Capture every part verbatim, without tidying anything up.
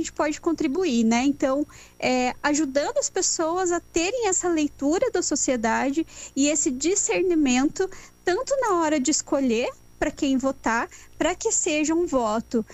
gente pode contribuir, né? Então, é, ajudando as pessoas a terem essa leitura da sociedade e esse discernimento, tanto na hora de escolher para quem votar, para que seja um voto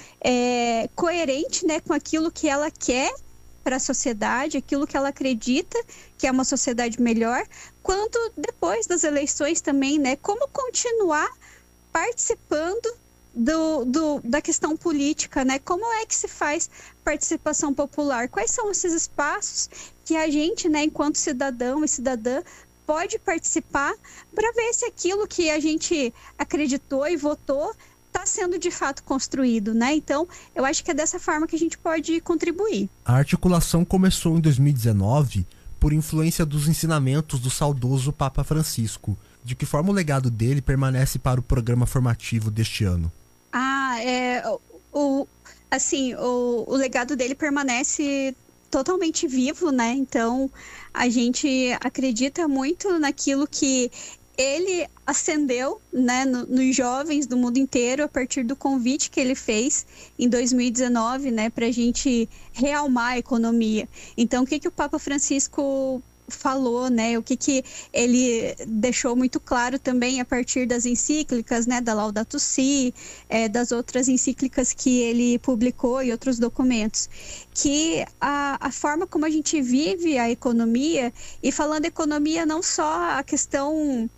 é, coerente, né, com aquilo que ela quer para a sociedade, aquilo que ela acredita que é uma sociedade melhor, quanto depois das eleições também, né, como continuar participando do, do, da questão política, né, como é que se faz participação popular, quais são esses espaços que a gente, né, enquanto cidadão e cidadã, pode participar para ver se aquilo que a gente acreditou e votou está sendo de fato construído, né? Então, eu acho que é dessa forma que a gente pode contribuir. A articulação começou em dois mil e dezenove por influência dos ensinamentos do saudoso Papa Francisco. De que forma o legado dele permanece para o programa formativo deste ano? Ah, é, o, assim, o, o legado dele permanece totalmente vivo, né? Então, a gente acredita muito naquilo que ele acendeu, né, no, nos jovens do mundo inteiro a partir do convite que ele fez em dois mil e dezenove, né, para a gente realmar a economia. Então, o que que o Papa Francisco falou, né, o que que ele deixou muito claro também a partir das encíclicas, né, da Laudato Si, é, das outras encíclicas que ele publicou e outros documentos, que a, a forma como a gente vive a economia, e falando economia não só a questão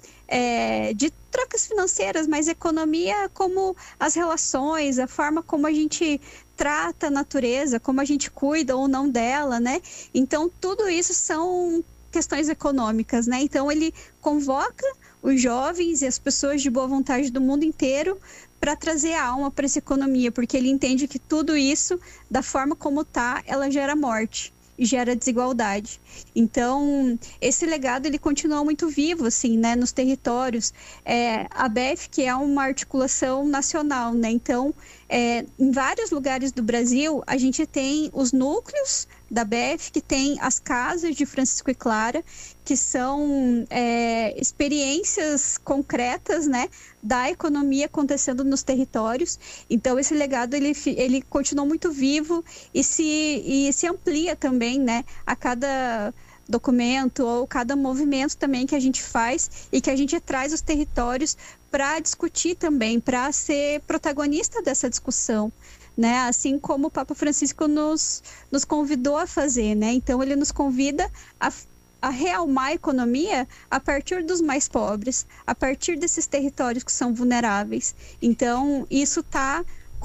é, de trocas financeiras, mas economia como as relações, a forma como a gente trata a natureza, como a gente cuida ou não dela, né? Então, tudo isso são questões econômicas, né? Então, ele convoca os jovens e as pessoas de boa vontade do mundo inteiro para trazer a alma para essa economia, porque ele entende que tudo isso, da forma como está, ela gera morte e gera desigualdade. Então, esse legado, ele continua muito vivo, assim, né, nos territórios. É, a B E F, que é uma articulação nacional, né, então, é, em vários lugares do Brasil, a gente tem os núcleos da B E F, que tem as casas de Francisco e Clara, que são é, experiências concretas, né, da economia acontecendo nos territórios. Então, esse legado, ele, ele continua muito vivo e se, e se amplia também, né, a cada documento ou cada movimento também que a gente faz e que a gente traz os territórios para discutir também, para ser protagonista dessa discussão, né? Assim como o Papa Francisco nos, nos convidou a fazer, né? Então, ele nos convida a, a realmar a economia a partir dos mais pobres, a partir desses territórios que são vulneráveis. Então, isso está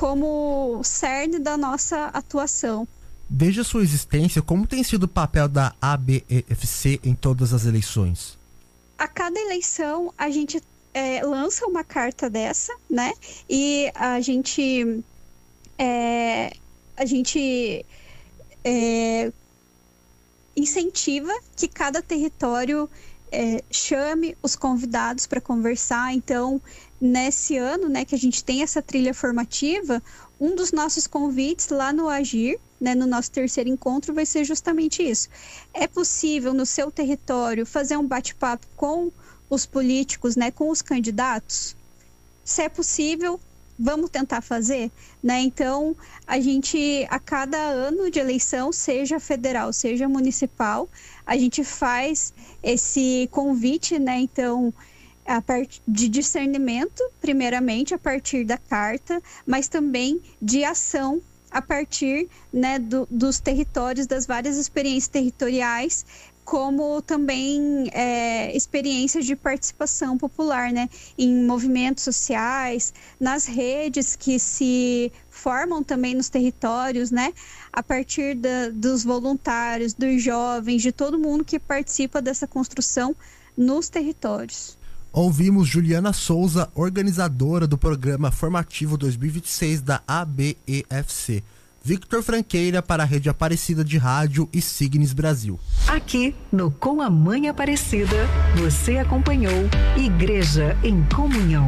como cerne da nossa atuação. Desde a sua existência, como tem sido o papel da A B E F C em todas as eleições? A cada eleição, a gente é, lança uma carta dessa, né? E a gente... É, a gente é, incentiva que cada território é, chame os convidados para conversar. Então, nesse ano, né, que a gente tem essa trilha formativa, um dos nossos convites lá no Agir, né, no nosso terceiro encontro, vai ser justamente isso. É possível no seu território fazer um bate-papo com os políticos, né, com os candidatos? Se é possível, vamos tentar fazer, né? Então, a gente, a cada ano de eleição, seja federal, seja municipal, a gente faz esse convite, né? Então, a partir de discernimento, primeiramente, a partir da carta, mas também de ação a partir, né, do, dos territórios, das várias experiências territoriais, como também é, experiências de participação popular, né, em movimentos sociais, nas redes que se formam também nos territórios, né, a partir da, dos voluntários, dos jovens, de todo mundo que participa dessa construção nos territórios. Ouvimos Juliana Souza, organizadora do programa formativo dois mil e vinte e seis da A B E F C. Victor Franqueira para a Rede Aparecida de Rádio e Signes Brasil. Aqui no Com a Mãe Aparecida, você acompanhou Igreja em Comunhão.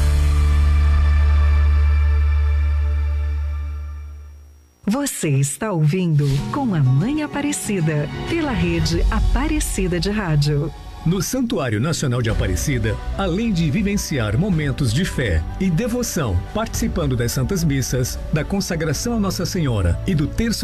Você está ouvindo Com a Mãe Aparecida, pela Rede Aparecida de Rádio. No Santuário Nacional de Aparecida, além de vivenciar momentos de fé e devoção, participando das Santas Missas, da consagração a Nossa Senhora e do terço